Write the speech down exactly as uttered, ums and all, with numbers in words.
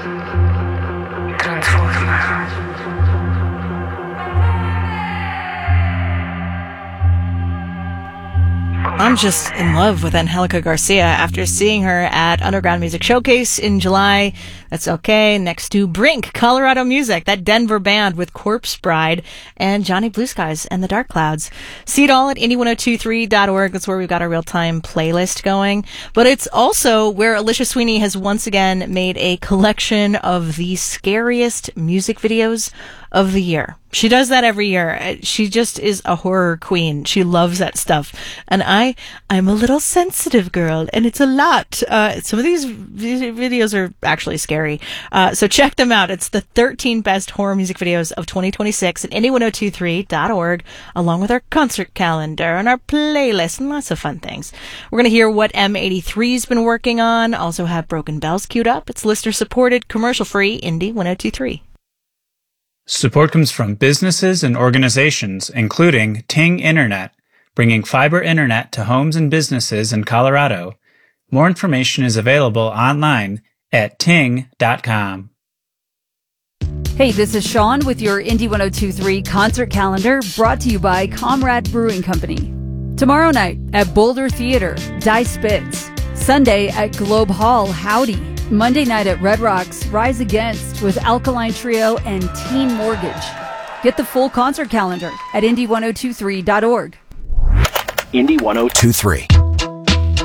I'm just in love with Angelica Garcia after seeing her at Underground Music Showcase in July. That's okay. Next to Brink, Colorado Music, that Denver band with Corpse Bride and Johnny Blue Skies and the Dark Clouds. See it all at indie ten twenty-three dot org. That's where we've got our real-time playlist going. But it's also where Alicia Sweeney has once again made a collection of the scariest music videos of the year. She does that every year. She just is a horror queen. She loves that stuff. And I, I'm a little sensitive girl, and it's a lot. Uh, some of these videos are actually scary. Uh, so check them out. It's the thirteen best horror music videos of twenty twenty-six at indie ten twenty-three dot org, along with our concert calendar and our playlist and lots of fun things. We're going to hear what M eighty-three's been working on. Also have Broken Bells queued up. It's listener supported, commercial free, indie ten twenty-three. Support comes from businesses and organizations, including Ting Internet, bringing fiber internet to homes and businesses in Colorado. More information is available online at ting dot com. Hey, this is Sean with your indie ten twenty-three concert calendar, brought to you by Comrade Brewing Company. Tomorrow night at Boulder Theater, Die Spitz. Sunday at Globe Hall, Howdy. Monday night at Red Rocks, Rise Against with Alkaline Trio and Teen Mortgage. Get the full concert calendar at indie ten twenty-three dot org. Indie ten twenty-three.